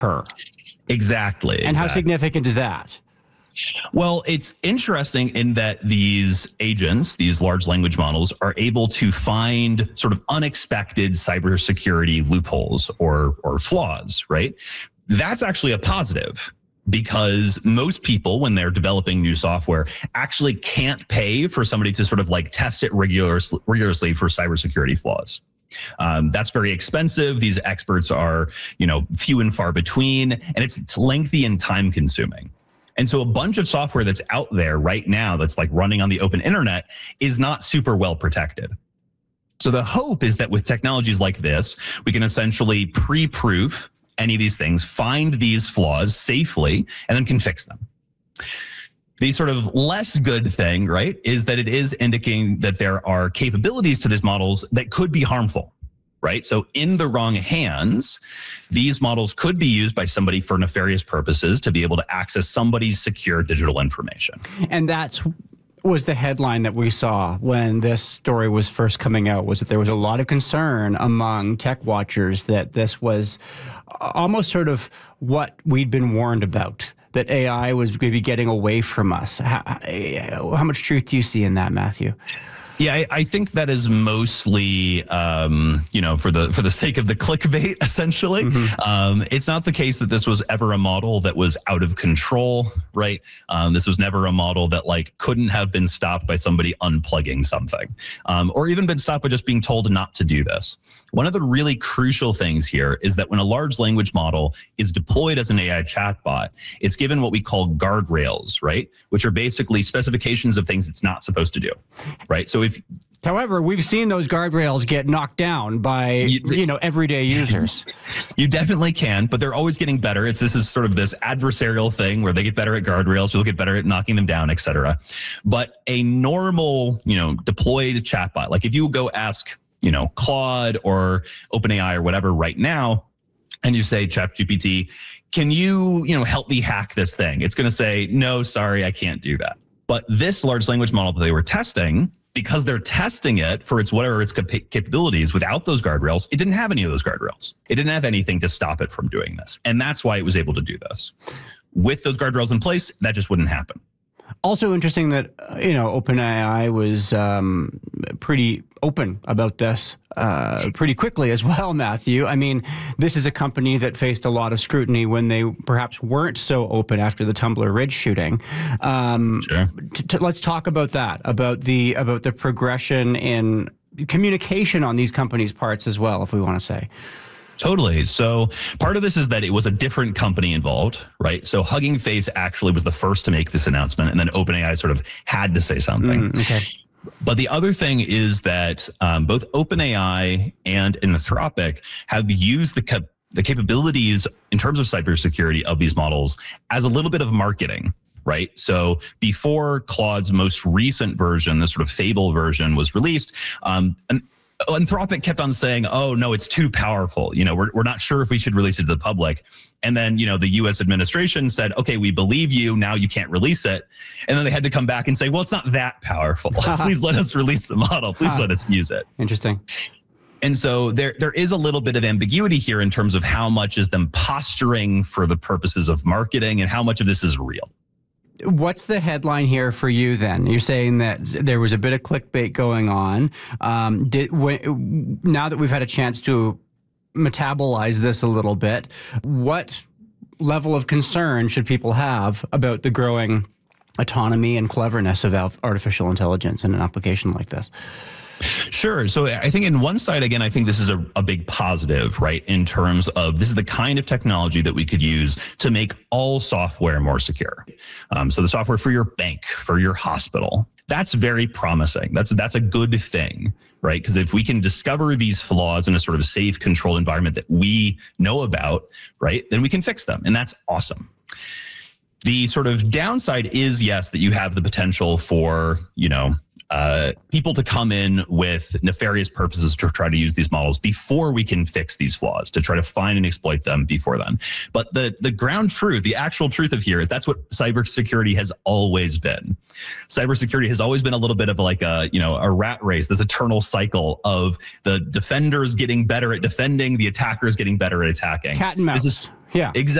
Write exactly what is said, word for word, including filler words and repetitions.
her. Exactly. And exactly. how significant is that? Well, it's interesting in that these agents, these large language models, are able to find sort of unexpected cybersecurity loopholes or or flaws, right? That's actually a positive, because most people, when they're developing new software, actually can't pay for somebody to sort of like test it rigorously, rigorously for cybersecurity flaws. Um, that's very expensive. These experts are, you know, few and far between, and it's lengthy and time consuming. And so a bunch of software that's out there right now that's like running on the open internet is not super well protected. So the hope is that with technologies like this, we can essentially pre-proof any of these things, find these flaws safely, and then can fix them. The sort of less good thing, right, is that it is indicating that there are capabilities to these models that could be harmful. Right. So in the wrong hands, these models could be used by somebody for nefarious purposes to be able to access somebody's secure digital information. And that's was the headline that we saw when this story was first coming out, was that there was a lot of concern among tech watchers that this was almost sort of what we'd been warned about, that A I was maybe getting away from us. How, how much truth do you see in that, Matthew? Yeah, I, I think that is mostly, um, you know, for the for the sake of the clickbait, essentially. Mm-hmm. Um, it's not the case that this was ever a model that was out of control, right? Um, this was never a model that like couldn't have been stopped by somebody unplugging something, um, or even been stopped by just being told not to do this. One of the really crucial things here is that when a large language model is deployed as an A I chatbot, it's given what we call guardrails, right? Which are basically specifications of things it's not supposed to do, right? So if However, we've seen those guardrails get knocked down by, you, you know, everyday users. You definitely can, but they're always getting better. It's this is sort of this adversarial thing where they get better at guardrails, people get better at knocking them down, et cetera. But a normal, you know, deployed chatbot, like if you go ask, you know, Claude or OpenAI or whatever right now, and you say, ChatGPT, can you, you know, help me hack this thing? It's going to say, no, sorry, I can't do that. But this large language model that they were testing, because they're testing it for its whatever its cap- capabilities without those guardrails, it didn't have any of those guardrails. It didn't have anything to stop it from doing this. And that's why it was able to do this. With those guardrails in place, that just wouldn't happen. Also interesting that, uh, you know, OpenAI was um, pretty open about this uh, pretty quickly as well, Matthew. I mean, this is a company that faced a lot of scrutiny when they perhaps weren't so open after the Tumbler Ridge shooting. Um, sure. T- t- let's talk about that, about the about the progression in communication on these companies' parts as well, if we want to say. Totally. So part of this is that it was a different company involved, right? So Hugging Face actually was the first to make this announcement, and then OpenAI sort of had to say something. Mm, okay. But the other thing is that um, both OpenAI and Anthropic have used the cap- the capabilities in terms of cybersecurity of these models as a little bit of marketing. Right. So before Claude's most recent version, the sort of Fable version was released, um, and Anthropic kept on saying, oh, no, it's too powerful. You know, we're, we're not sure if we should release it to the public. And then, you know, the U S administration said, OK, we believe you. Now you can't release it. And then they had to come back and say, well, it's not that powerful. Please let us release the model. Please let us use it. Interesting. And so there there is a little bit of ambiguity here in terms of how much is them posturing for the purposes of marketing and how much of this is real. What's the headline here for you then? You're saying that there was a bit of clickbait going on. Um, did, when, now that we've had a chance to metabolize this a little bit, what level of concern should people have about the growing autonomy and cleverness of artificial intelligence in an application like this? Sure. So I think in one side, again, I think this is a, a big positive, right? In terms of this is the kind of technology that we could use to make all software more secure. Um, so the software for your bank, for your hospital, that's very promising. That's that's a good thing, right? Because if we can discover these flaws in a sort of safe, controlled environment that we know about, right, then we can fix them. And that's awesome. The sort of downside is, yes, that you have the potential for, you know, uh, people to come in with nefarious purposes to try to use these models before we can fix these flaws, to try to find and exploit them before then. But the the ground truth, the actual truth of here is that's what cybersecurity has always been. Cybersecurity has always been a little bit of like a, you know, a rat race, this eternal cycle of the defenders getting better at defending, the attackers getting better at attacking. Cat and mouse. This is yeah. exactly